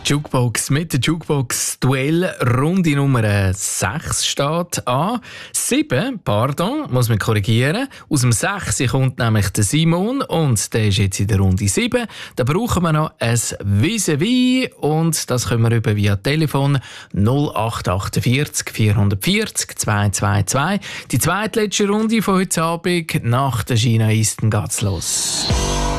Jukebox mit der Jukebox Duell Runde Nummer 6 steht an. 7, pardon, muss man korrigieren. Aus dem 6 kommt nämlich der Simon und der ist jetzt in der Runde 7. Da brauchen wir noch ein Vis-à-vis und das können wir über via Telefon 0848 440 222. Die zweitletzte Runde von heute Abend nach der China Eastern geht's los.